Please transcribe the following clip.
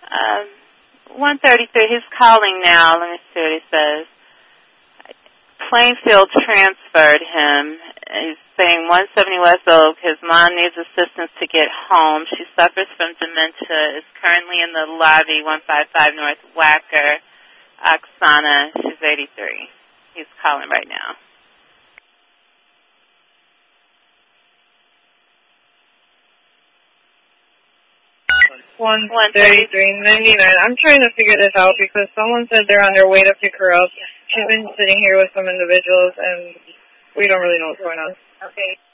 133, he's calling now. Let me see what he says. Plainfield transferred him. He's saying 170 West Oak. His mom needs assistance to get home. She suffers from dementia, is currently in the lobby, 155 North Wacker, Oksana. She's 83. He's calling right now. $133.99. I'm trying to figure this out because someone said they're on their way to pick her up. She's been sitting here with some individuals, and we don't really know what's going on. Okay.